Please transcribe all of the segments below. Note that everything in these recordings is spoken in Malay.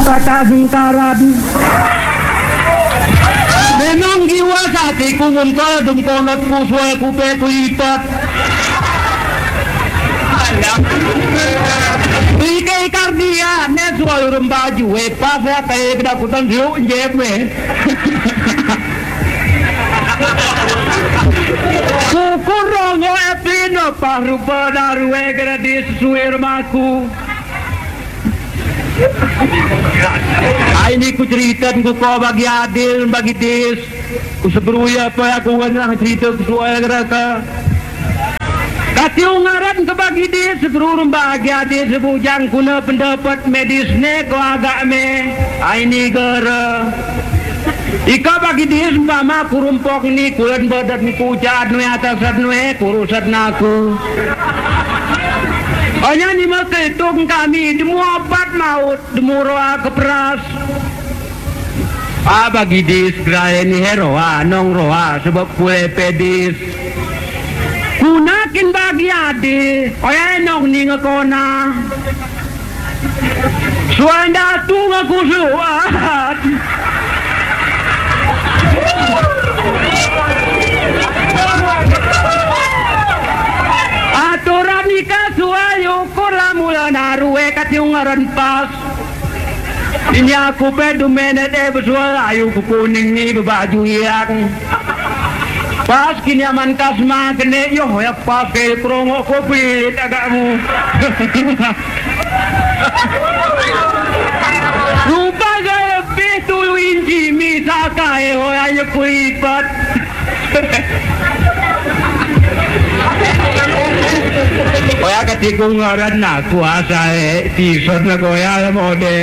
kata singkaran. Memang jiwa sati ku ngumpul dumponat ku suai ku pe ku lipat. Ike kardia ne suai rembaju pas ya kayak kedakutan siu jep me. Kukurongo epino parupa darue gratis suai rumahku. Ini ku ceritakan ku kau bagi adil bagi des ku seberuya apa aku nggak cerita ku soal geraka katiungaran ke bagi des seberurum bagi adil sebujang kuna pendapat medis ne ko agak me ini gara ika bagi des mama kurumpok ni kulen badat ni kucat nu atas nu kurusat naku. Hanya ni maka hitung kami demu obat maut demu roa keperas. Bagi dis gerai ni heroa nong roa sebab kue pedis. Kunakin bagi ade, oya nong ni ngekona. Suanda tu ngaku suat. Aturan nikah suayu kulamula naruwe katiung ngaran pas. Ini aku pedu menede bersuara ayu kuning ni berbaju yang pas kini aman kasma kene yo ya pakai promo kopi agakmu. Lupa gaya betul inci misaka ho ayo kuipat. Kaya katikong ngaran na kuasa t-shirt na kuya mode.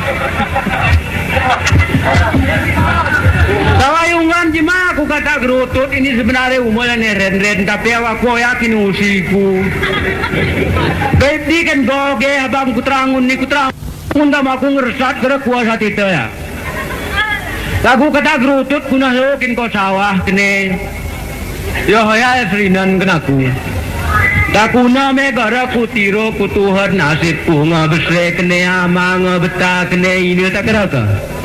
Tawayungan jima aku kata gerutut ini sebenarnya umulan ren-ren tapi aku yakin usiku. Baik kan goge abang kuterangun ni kuterangun undam aku ngeresat kira kuasa tita ya. Lagu kata gerutut kuna lokin ko sawah kene. Yo ya serinan kenaku. Takuna megara kutiro kutuhan nasibku ngabesre kene ama ngabeta kene ini tak keraka.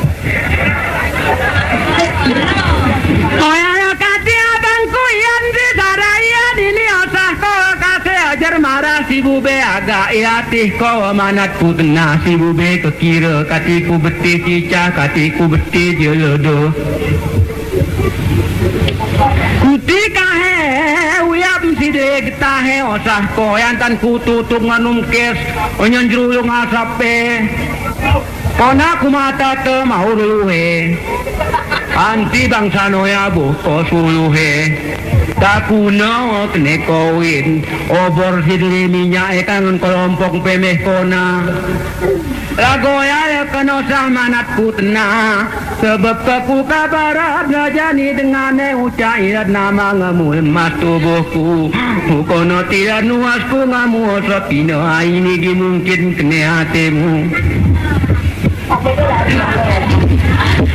Oyana kati abangku yang di saraya dini asah ko kase ajar marah si bube agak iatih ko manat putna si bube kekira katiku beti cicah katiku beti jelodo. Kutika he uyap si degta he osah ko yang tan kututup nganum kes onyon jerulung asape kona kumata te mau luhe anti bangsa noya buko suluhe takuna kene kowin obor sidiri minyak ikan kelompok pemeh kona lagoya ya kenosah manat putna sebab aku kabarat ngajani dengan ucairat nama ngamu emas tubuhku mukono tidak nuasku ngamu osapino ini mungkin kene hatimu